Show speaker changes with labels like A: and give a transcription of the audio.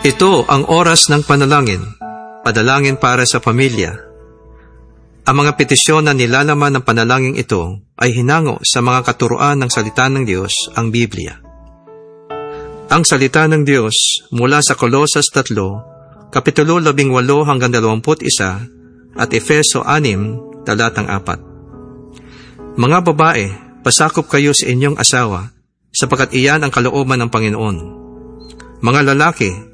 A: Ito ang oras ng panalangin, padalangin para sa pamilya. Ang mga petisyon na nilalaman ng panalangin ito ay hinango sa mga katuruan ng salita ng Diyos, ang Biblia. Ang salita ng Diyos mula sa Kolosas 3, Kapitulo 18 hanggang 21 at Efeso 6, talatang 4. Mga babae, pasakop kayo sa inyong asawa, sapagkat iyan ang kalooban ng Panginoon. Mga lalaki,